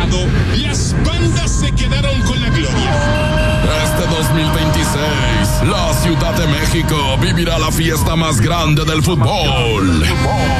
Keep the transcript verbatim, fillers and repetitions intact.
pasado, las bandas se quedaron con la gloria. Este dos mil veintiséis, la Ciudad de México vivirá la fiesta más grande del fútbol.